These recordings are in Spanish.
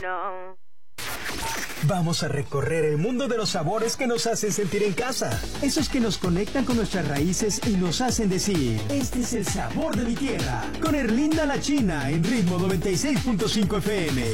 no. Vamos a recorrer el mundo de los sabores que nos hacen sentir en casa. Esos que nos conectan con nuestras raíces y nos hacen decir, este es el sabor de mi tierra. Con Erlinda la China en Ritmo 96.5 FM.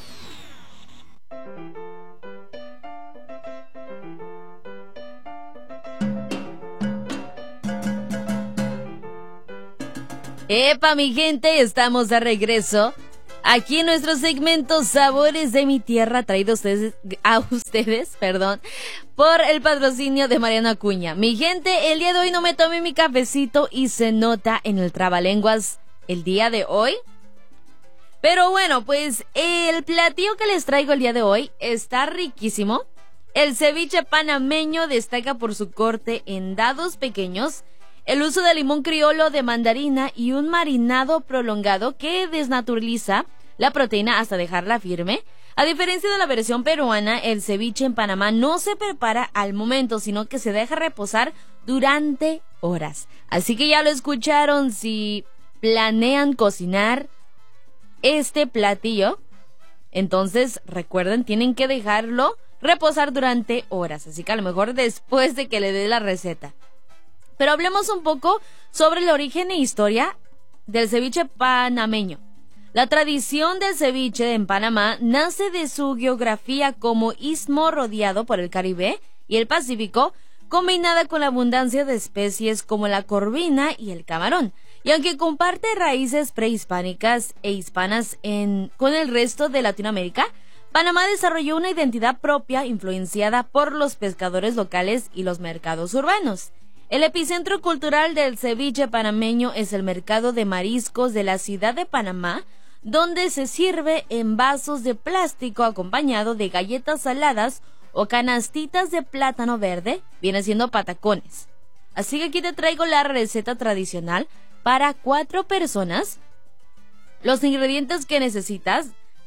¡Epa, mi gente! Estamos de regreso aquí en nuestro segmento Sabores de mi Tierra, traído a ustedes, por el patrocinio de Mariano Acuña. Mi gente, el día de hoy no me tomé mi cafecito y se nota en el trabalenguas el día de hoy. Pero bueno, pues el platillo que les traigo el día de hoy está riquísimo. El ceviche panameño destaca por su corte en dados pequeños, el uso de limón criollo, de mandarina y un marinado prolongado que desnaturaliza la proteína hasta dejarla firme. A diferencia de la versión peruana, el ceviche en Panamá no se prepara al momento, sino que se deja reposar durante horas. Así que ya lo escucharon, si planean cocinar este platillo, entonces recuerden, tienen que dejarlo reposar durante horas. Así que a lo mejor después de que le dé la receta. Pero hablemos un poco sobre el origen e historia del ceviche panameño. La tradición del ceviche en Panamá nace de su geografía como istmo rodeado por el Caribe y el Pacífico, combinada con la abundancia de especies como la corvina y el camarón. Y aunque comparte raíces prehispánicas e hispanas con el resto de Latinoamérica, Panamá desarrolló una identidad propia influenciada por los pescadores locales y los mercados urbanos. El epicentro cultural del ceviche panameño es el mercado de mariscos de la ciudad de Panamá, donde se sirve en vasos de plástico acompañado de galletas saladas o canastitas de plátano verde, viene siendo patacones. Así que aquí te traigo la receta tradicional para 4 personas. Los ingredientes que necesitas: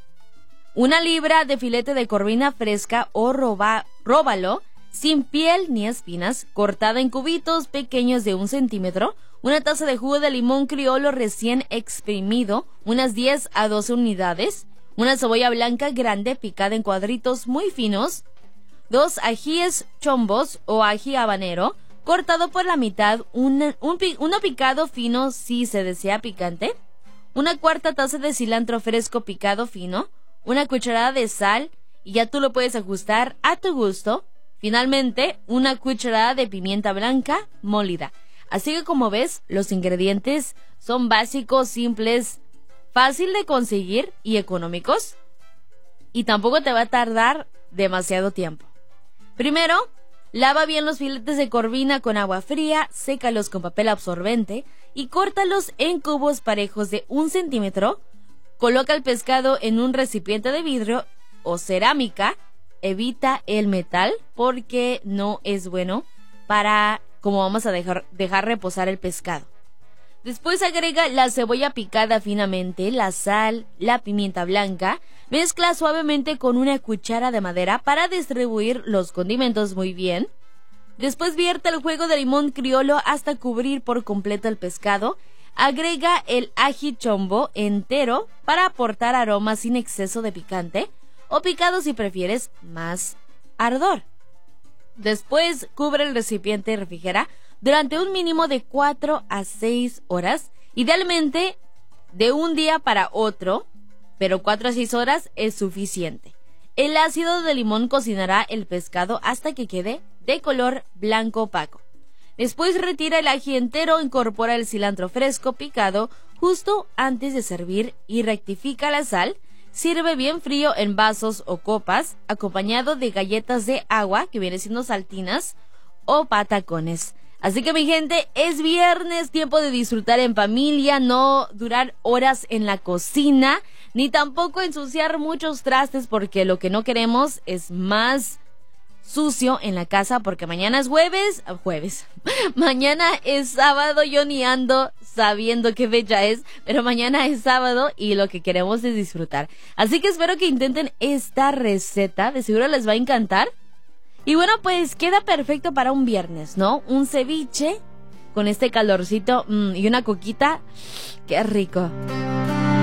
1 libra de filete de corvina fresca o róbalo, sin piel ni espinas, cortada en cubitos pequeños de 1 centímetro, 1 taza de jugo de limón criollo recién exprimido, unas 10 a 12 unidades, 1 cebolla blanca grande picada en cuadritos muy finos, 2 ajíes chombos o ají habanero, cortado por la mitad, uno picado fino si se desea picante, 1/4 taza de cilantro fresco picado fino, 1 cucharada de sal, y ya tú lo puedes ajustar a tu gusto. Finalmente, 1 cucharada de pimienta blanca molida. Así que como ves, los ingredientes son básicos, simples, fácil de conseguir y económicos. Y tampoco te va a tardar demasiado tiempo. Primero, lava bien los filetes de corvina con agua fría, sécalos con papel absorbente y córtalos en cubos parejos de 1 centímetro. Coloca el pescado en un recipiente de vidrio o cerámica. Evita el metal porque no es bueno para como vamos a dejar reposar el pescado. Después agrega la cebolla picada finamente, la sal, la pimienta blanca. Mezcla suavemente con 1 cuchara de madera para distribuir los condimentos muy bien. Después vierte el jugo de limón criollo hasta cubrir por completo el pescado. Agrega el ají chombo entero para aportar aroma sin exceso de picante, o picado si prefieres más ardor. Después cubre el recipiente y refrigera durante un mínimo de 4 a 6 horas, idealmente de un día para otro, pero 4 a 6 horas es suficiente. El ácido de limón cocinará el pescado hasta que quede de color blanco opaco. Después retira el ají entero, incorpora el cilantro fresco picado justo antes de servir y rectifica la sal. Sirve bien frío en vasos o copas, acompañado de galletas de agua, que viene siendo saltinas, o patacones. Así que mi gente, es viernes, tiempo de disfrutar en familia, no durar horas en la cocina, ni tampoco ensuciar muchos trastes, porque lo que no queremos es más sucio en la casa, porque mañana es jueves, mañana es sábado. Yo ni ando sabiendo qué fecha es, pero mañana es sábado y lo que queremos es disfrutar. Así que espero que intenten esta receta, de seguro les va a encantar. Y bueno, pues queda perfecto para un viernes, ¿no? Un ceviche con este calorcito y una coquita, qué rico.